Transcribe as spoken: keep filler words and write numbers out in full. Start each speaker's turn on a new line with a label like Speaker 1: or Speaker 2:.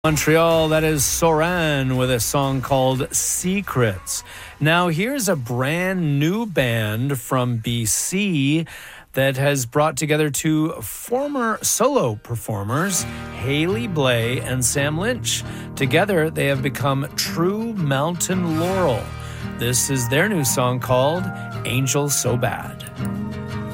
Speaker 1: Montreal, that is Soran with a song called Secrets. Now, here's a brand new band from B C that has brought together two former solo performers, Haley Blay and Sam Lynch. Together, they have become True Mountain Laurel. This is their new song called Angel So Bad.